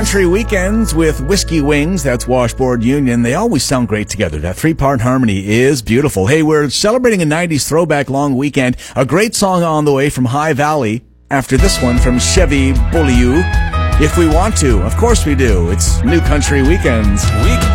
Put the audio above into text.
Country Weekends with Whiskey Wings. That's Washboard Union. They always sound great together. That three-part harmony is beautiful. Hey, we're celebrating a 90s throwback long weekend. A great song on the way from High Valley. After this one from Chevy Beaulieu. If we want to, of course we do. It's New Country Weekends.